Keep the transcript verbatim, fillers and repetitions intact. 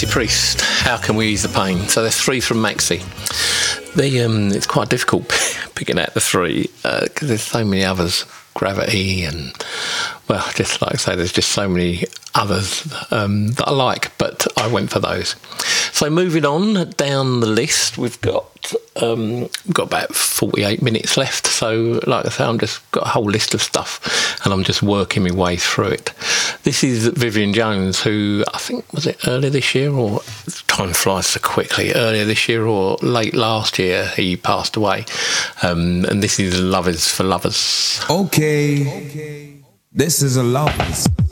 Maxi Priest, How Can We Ease the Pain? So there's three from Maxi. The, um, it's quite difficult picking out the three because uh, there's so many others. Gravity and, well, just like I say, there's just so many others um, that I like, but I went for those. So moving on down the list, we've got um, we've got about forty-eight minutes left. So, like I say, I'm just got a whole list of stuff, and I'm just working my way through it. This is Vivian Jones, who I think was it earlier this year, or time flies so quickly. Earlier this year or late last year, he passed away, um, and this is Lovers for Lovers. Okay, this is a Lovers.